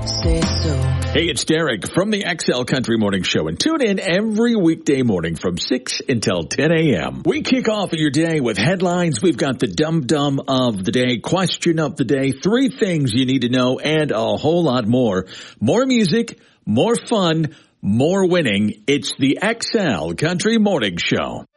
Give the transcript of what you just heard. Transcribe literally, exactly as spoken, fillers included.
say so. Hey, it's Derek from the X L Country Morning Show, and tune in every weekday morning from six until ten a.m. We kick off your day with headlines. We've got the dum-dum of the day, question of the day, three things you need to know, and a whole lot more. More music, more fun, more winning. It's the X L Country Morning Show.